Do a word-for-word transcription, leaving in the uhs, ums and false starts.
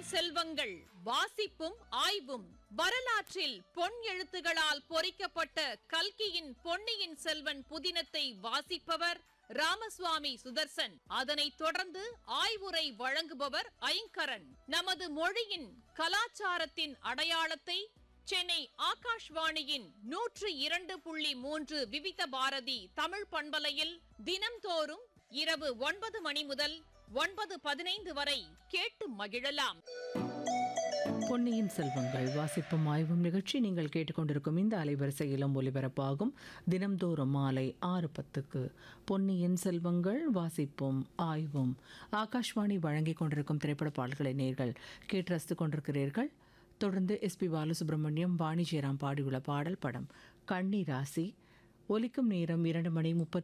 செல்வங்கள் வாசிப்பும் ஆய்வும். வரலாற்றில் பொன் எழுத்துகளால் பொறிக்கப்பட்ட கல்கியின் பொன்னியின் செல்வன் புதினத்தை வாசிப்பவர் ராமசுவாமி சுதர்சன். அதனைத் தொடர்ந்து ஆய்வுரை வழங்குபவர் ஐங்கரன். நமது மொழியின் கலாச்சாரத்தின் அடையாளத்தை சென்னை ஆகாஷ்வாணியின் நூற்று இரண்டு புள்ளி மூன்று விவித பாரதி தமிழ் பண்பலையில் தினம்தோறும் இரவு ஒன்பது மணி முதல் ஒன்பது பதினைந்து வரை கேட்டு மகிழலாம். பொன்னியின் செல்வங்கள் வாசிப்பும் ஆய்வும் நிகழ்ச்சி நீங்கள் கேட்டுக்கொண்டிருக்கும் இந்த அலைவரிசையிலும் ஒலிபரப்பாகும். தினம்தோறும் மாலை ஆறு பத்துக்கு பொன்னியின் செல்வங்கள் வாசிப்பும் ஆய்வும். ஆகாஷ்வாணி வழங்கிக் கொண்டிருக்கும் திரைப்பட பாடல்களை நேர்கள் கேட்டு ரசித்துக் கொண்டிருக்கிறீர்கள். தொடர்ந்து எஸ் பி பாலசுப்ரமணியம், வாணி ஜெயராம் பாடியுள்ள பாடல் படம் கண்ணி ராசி. ஒலிக்கும் நேரம் இரண்டு மணி முப்பத்தி